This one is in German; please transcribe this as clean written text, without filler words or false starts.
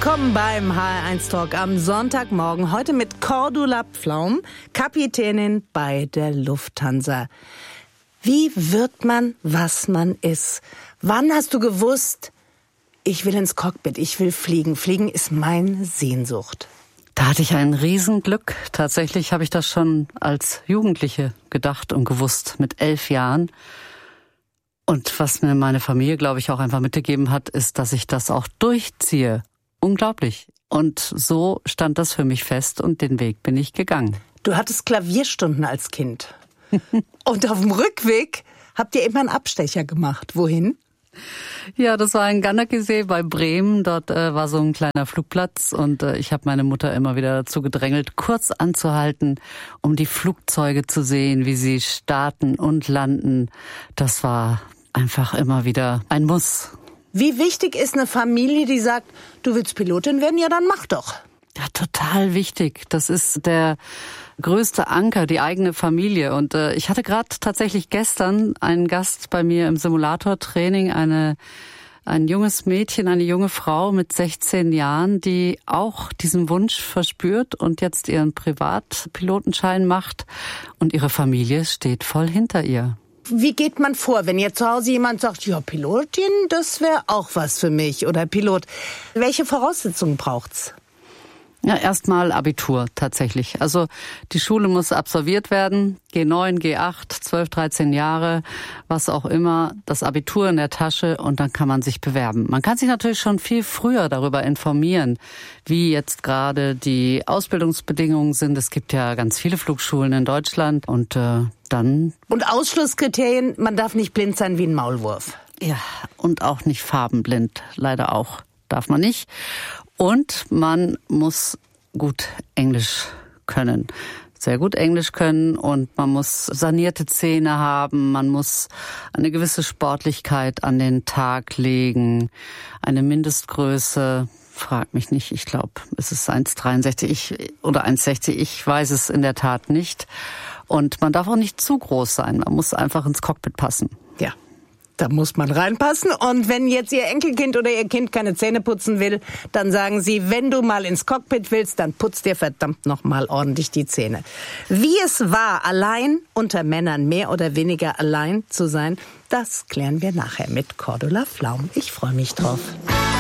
Willkommen beim HR1 Talk am Sonntagmorgen. Heute mit Cordula Pflaum, Kapitänin bei der Lufthansa. Wie wird man, was man ist? Wann hast du gewusst, ich will ins Cockpit, ich will fliegen. Fliegen ist meine Sehnsucht. Da hatte ich ein Riesenglück. Tatsächlich habe ich das schon als Jugendliche gedacht und gewusst, mit 11 Jahren. Und was mir meine Familie, glaube ich, auch einfach mitgegeben hat, ist, dass ich das auch durchziehe. Unglaublich. Und so stand das für mich fest und den Weg bin ich gegangen. Du hattest Klavierstunden als Kind. Und auf dem Rückweg habt ihr immer einen Abstecher gemacht. Wohin? Ja, das war in Gannerkesee bei Bremen. Dort war so ein kleiner Flugplatz und ich habe meine Mutter immer wieder dazu gedrängelt, kurz anzuhalten, um die Flugzeuge zu sehen, wie sie starten und landen. Das war einfach immer wieder ein Muss. Wie wichtig ist eine Familie, die sagt, du willst Pilotin werden? Ja, dann mach doch. Ja, total wichtig. Das ist der größte Anker, die eigene Familie. Und ich hatte gerade tatsächlich gestern einen Gast bei mir im Simulatortraining, ein junges Mädchen, eine junge Frau mit 16 Jahren, die auch diesen Wunsch verspürt und jetzt ihren Privatpilotenschein macht. Und ihre Familie steht voll hinter ihr. Wie geht man vor, wenn jetzt zu Hause jemand sagt, ja, Pilotin, das wäre auch was für mich oder Pilot? Welche Voraussetzungen braucht's? Ja, erstmal Abitur tatsächlich. Also die Schule muss absolviert werden, G9, G8, 12, 13 Jahre, was auch immer, das Abitur in der Tasche und dann kann man sich bewerben. Man kann sich natürlich schon viel früher darüber informieren, wie jetzt gerade die Ausbildungsbedingungen sind. Es gibt ja ganz viele Flugschulen in Deutschland und dann... Und Ausschlusskriterien, man darf nicht blind sein wie ein Maulwurf. Ja, und auch nicht farbenblind, leider auch, darf man nicht. Und man muss gut Englisch können, sehr gut Englisch können und man muss sanierte Zähne haben, man muss eine gewisse Sportlichkeit an den Tag legen, eine Mindestgröße, frag mich nicht, ich glaube, es ist 1,63 oder 1,60, ich weiß es in der Tat nicht. Und man darf auch nicht zu groß sein, man muss einfach ins Cockpit passen. Ja. Da muss man reinpassen. Und wenn jetzt Ihr Enkelkind oder Ihr Kind keine Zähne putzen will, dann sagen Sie, wenn du mal ins Cockpit willst, dann putz dir verdammt noch mal ordentlich die Zähne. Wie es war, allein unter Männern mehr oder weniger allein zu sein, das klären wir nachher mit Cordula Pflaum. Ich freue mich drauf.